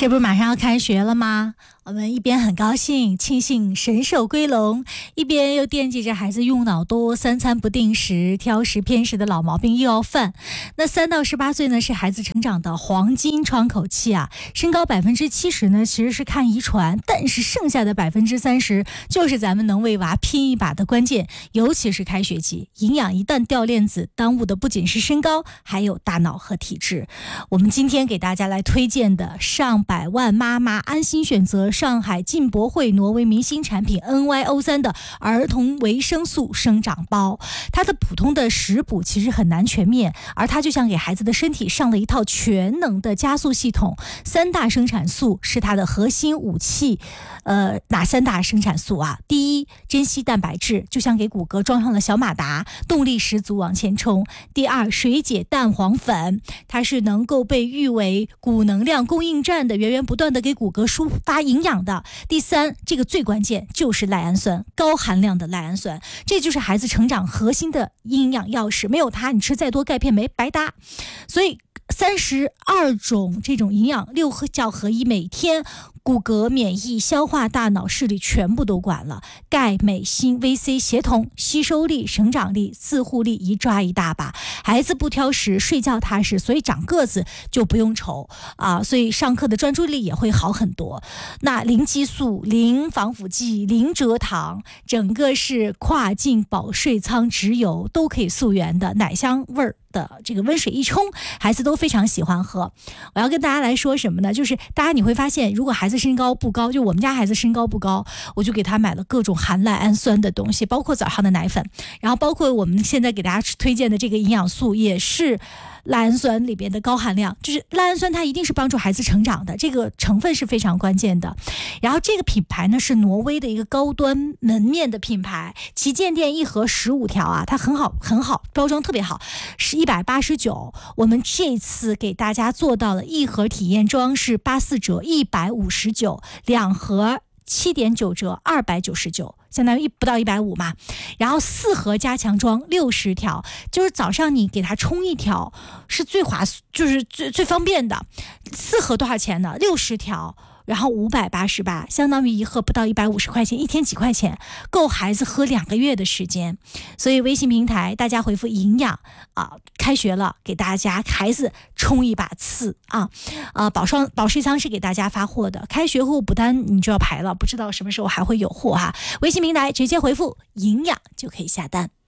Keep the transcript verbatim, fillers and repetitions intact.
这不是马上要开学了吗？我们一边很高兴庆幸神兽归笼，一边又惦记着孩子用脑多、三餐不定时、挑食偏食的老毛病又要犯。那三到十八岁呢，是孩子成长的黄金窗口期啊。身高百分之七十呢，其实是看遗传，但是剩下的百分之三十就是咱们能为娃拼一把的关键。尤其是开学期，营养一旦掉链子，耽误的不仅是身高，还有大脑和体质。我们今天给大家来推荐的上百万妈妈安心选择上海进博会挪威明星产品 N Y O 三 的儿童维生素生长包，它的普通的食补其实很难全面，而它就像给孩子的身体上了一套全能的加速系统。三大生产素是它的核心武器，呃，哪三大生产素啊？第一，珍稀蛋白质，就像给骨骼装上了小马达，动力十足往前冲。第二，水解蛋黄粉，它是能够被誉为骨能量供应站的，源源不断的给骨骼输发营养的。第三，这个最关键就是赖氨酸，高含量的赖氨酸，这就是孩子成长核心的营养钥匙，没有它你吃再多钙片没白搭。所以三十二种这种营养六教合一，每天骨骼、免疫、消化、大脑、视力全部都管了。钙、镁、锌、V C 协同，吸收力、成长力、自护力一抓一大把。孩子不挑食，睡觉踏实，所以长个子就不用愁啊，所以上课的专注力也会好很多。那零激素、零防腐剂、零蔗糖，整个是跨境保税仓直邮，都可以溯源的奶香味儿的这个温水一冲，孩子都非常喜欢喝。我要跟大家来说什么呢？就是大家你会发现，如果孩子身高不高，就我们家孩子身高不高，我就给他买了各种含赖氨酸的东西，包括早上的奶粉，然后包括我们现在给大家推荐的这个营养素也是赖氨酸里边的高含量，就是赖氨酸它一定是帮助孩子成长的，这个成分是非常关键的。然后这个品牌呢是挪威的一个高端门面的品牌，旗舰店一盒十五条啊，它很好很好，包装特别好，是一百八十九。我们这次给大家做到了一盒体验装是八四折一百五十九，两盒七点九折二百九十九，相当于不到一百五嘛。然后四盒加强装六十条，就是早上你给它冲一条是最划算，就是最最方便的。四盒多少钱呢？六十条。然后五百八十八，相当于一盒不到一百五十块钱，一天几块钱，够孩子喝两个月的时间。所以微信平台大家回复营养啊，开学了给大家孩子冲一把刺啊！啊，保双保税仓是给大家发货的，开学后补单你就要排了，不知道什么时候还会有货哈。微信平台直接回复营养就可以下单。